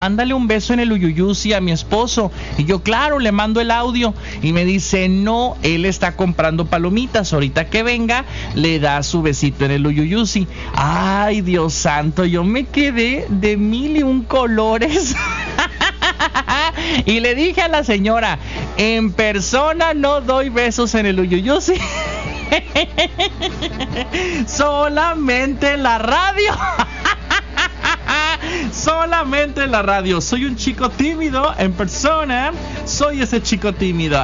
mándale un beso en el uyuyusi a mi esposo. Y yo, claro, le mando el audio. Y me dice, no, él está comprando palomitas. Ahorita que venga, le da su besito en el uyuyusi. Ay, Dios santo, yo me quedé de 1001 colores. Y le dije a la señora, en persona no doy besos en el uyuyusi. Solamente en la radio. Solamente en la radio. Soy un chico tímido. En persona soy ese chico tímido.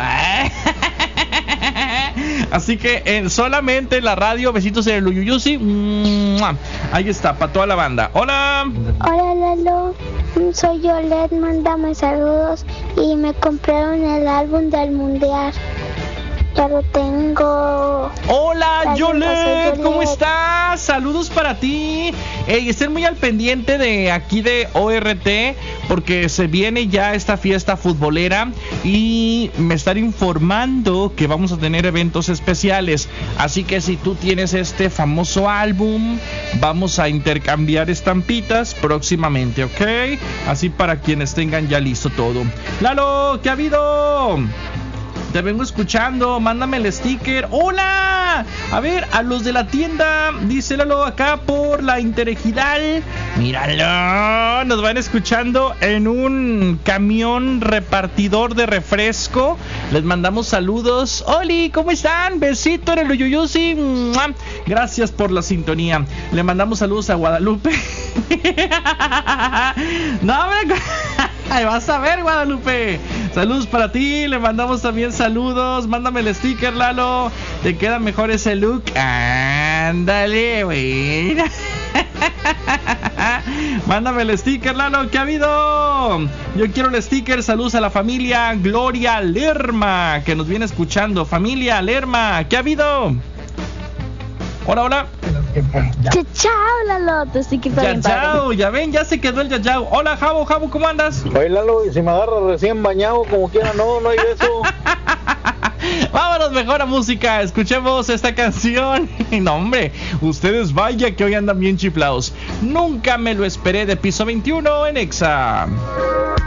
Así que solamente en la radio. Besitos en el uyuyusi. Ahí está, para toda la banda. Hola. Hola, Lalo. Soy Yolet. Mándame saludos. Y me compraron el álbum del mundial. Ya lo tengo. Hola, Yolet, ¿cómo estás? Saludos para ti. Estén muy al pendiente de aquí de ORT, porque se viene ya esta fiesta futbolera y me están informando que vamos a tener eventos especiales. Así que si tú tienes este famoso álbum, vamos a intercambiar estampitas próximamente, ¿ok? Así para quienes tengan ya listo todo. Lalo, ¿qué ha habido? Te vengo escuchando, mándame el sticker. ¡Hola! A ver, a los de la tienda, díselo acá por la Interregional. Míralo, nos van escuchando en un camión repartidor de refresco. Les mandamos saludos. ¡Oli! ¿Cómo están? Besito en el uyuyusi. Gracias por la sintonía. Le mandamos saludos a Guadalupe. No, hombre. Ahí vas a ver, Guadalupe. Saludos para ti. Le mandamos también saludos. Mándame el sticker, Lalo. Te queda mejor ese look. Ándale, güey. Mándame el sticker, Lalo. ¿Qué ha habido? Yo quiero el sticker. Saludos a la familia Gloria Lerma, que nos viene escuchando. Familia Lerma, ¿qué ha habido? Hola, hola. Chao, Lalo. Tu sticker está bien padre. Chao, ya ven, ya se quedó el yayao. Hola, Javo, ¿cómo andas? Oye, Lalo, y si me agarras recién bañado, como quiera, no hay beso. Vámonos mejor a música. Escuchemos esta canción. No, hombre, ustedes vaya que hoy andan bien chiflados. Nunca me lo esperé, de Piso 21 en Exa.